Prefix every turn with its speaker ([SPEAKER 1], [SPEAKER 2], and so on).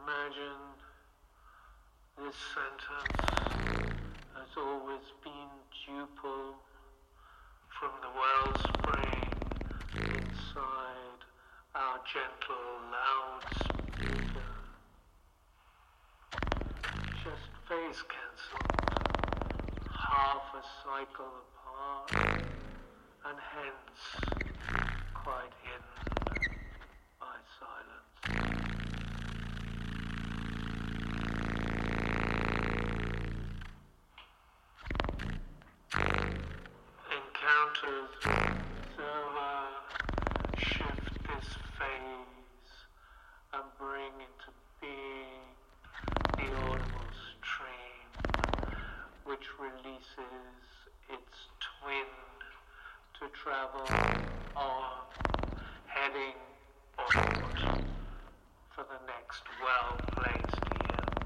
[SPEAKER 1] imagine this sentence has always been duple from the wellspring inside our gentle loudspeaker. Just phase cancelled, half a cycle apart, and hence quite hidden by silence. Encounters observer shift this phase and bring into being the audible stream, which releases its twin to travel on, heading onward for the next well-placed